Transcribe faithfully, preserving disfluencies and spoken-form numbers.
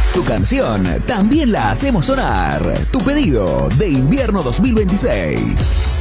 Tu canción también la hacemos sonar. Tu pedido de invierno dos mil veintiséis.